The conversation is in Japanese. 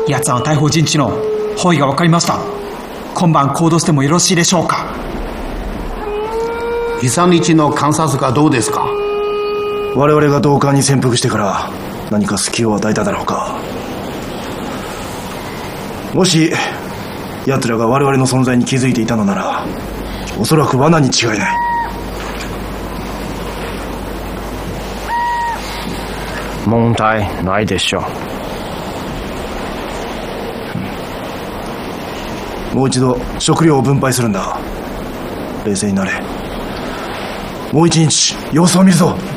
奴らの逮捕陣地の方位が分かりました。今晩行動してもよろしいでしょうか。 2、3日の観察がどうですか。 我々が同館に潜伏してから何か隙を与えただろうか。もし奴らが我々の存在に気づいていたのなら、おそらく罠に違いない。 問題ないでしょう。もう一度食料を分配するんだ。冷静になれ。もう一日様子を見るぞ。